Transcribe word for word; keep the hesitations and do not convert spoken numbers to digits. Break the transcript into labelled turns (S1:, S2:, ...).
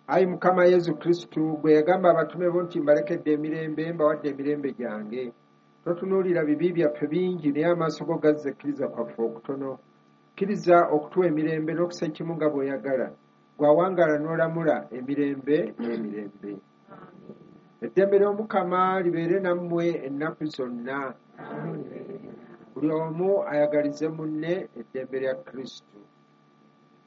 S1: Ayi Mukama Yesu Kristo gwe yagamba abatume bo nti mbalekedde emirembe mbawadde emirembe gyange. Totunuulira bibi byaffe bingi naye amaaso go gazze kkiriza kwaffe okutono. Kkiriza okutuwa emirembe n'okusa ekimu nga bw'oyagala. Gwawangaala n'olamula emirembe n'emirembe. Eddembe ly'Omukama libeere nammwe ennaku zonna. Buli omu ayagalize munne eddembe lya Kristo.